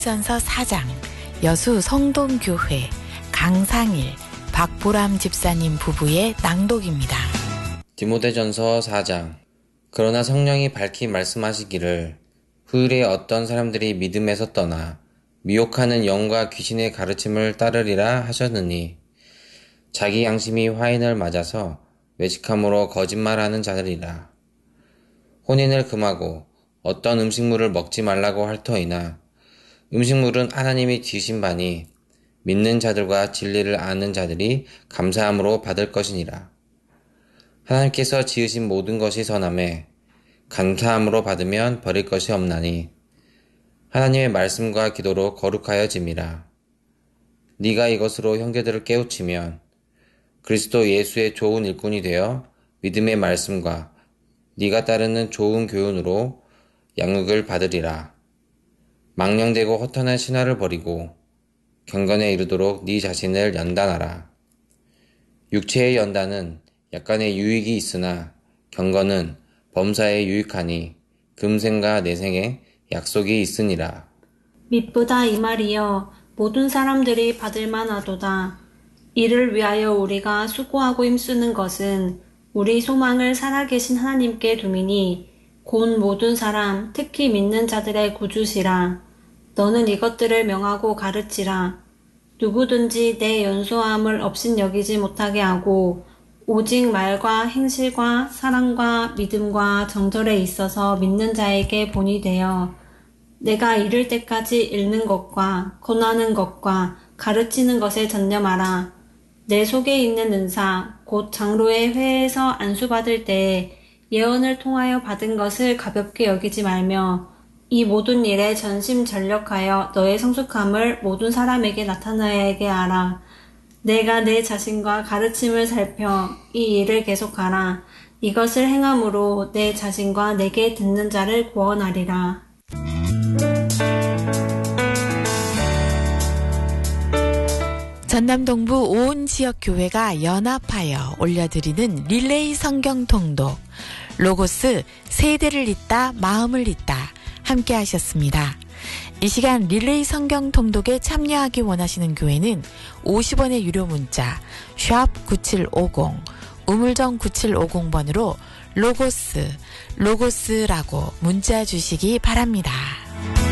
전서 4장 여수 성동교회 강상일, 박보람 집사님 부부의 낭독입니다. 디모데전서 4장. 그러나 성령이 밝히 말씀하시기를 후일에 어떤 사람들이 믿음에서 떠나 미혹하는 영과 귀신의 가르침을 따르리라 하셨느니 자기 양심이 화인을 맞아서 외식함으로 거짓말하는 자들이라. 혼인을 금하고 어떤 음식물을 먹지 말라고 할 터이나 음식물은 하나님이 지으신 바니 믿는 자들과 진리를 아는 자들이 감사함으로 받을 것이니라. 하나님께서 지으신 모든 것이 선하매 감사함으로 받으면 버릴 것이 없나니 하나님의 말씀과 기도로 거룩하여짐이라. 네가 이것으로 형제들을 깨우치면 그리스도 예수의 좋은 일꾼이 되어 믿음의 말씀과 네가 따르는 좋은 교훈으로 양육을 받으리라. 망령되고 허탄한 신화를 버리고 경건에 이르도록 네 자신을 연단하라. 육체의 연단은 약간의 유익이 있으나 경건은 범사에 유익하니 금생과 내생에 약속이 있으니라. 미쁘다 이 말이여 모든 사람들이 받을 만하도다. 이를 위하여 우리가 수고하고 힘쓰는 것은 우리 소망을 살아계신 하나님께 두미니 곧 모든 사람 특히 믿는 자들의 구주시라. 너는 이것들을 명하고 가르치라. 누구든지 내 연소함을 업신여기지 못하게 하고 오직 말과 행실과 사랑과 믿음과 정절에 있어서 믿는 자에게 본이 되어 내가 이를 때까지 읽는 것과 권하는 것과 가르치는 것에 전념하라. 내 속에 있는 은사 곧 장로의 회에서 안수받을 때에 예언을 통하여 받은 것을 가볍게 여기지 말며 이 모든 일에 전심전력하여 너의 성숙함을 모든 사람에게 나타나게 하라. 내가 내 자신과 가르침을 살펴 이 일을 계속하라. 이것을 행함으로 내 자신과 내게 듣는 자를 구원하리라. 전남 동부 온 지역 교회가 연합하여 올려드리는 릴레이 성경 통독 로고스 세대를 잇다 마음을 잇다 함께 하셨습니다. 이 시간 릴레이 성경 통독에 참여하기 원하시는 교회는 50원의 유료 문자 샵 9750 우물정 9750번으로 로고스라고 문자 주시기 바랍니다.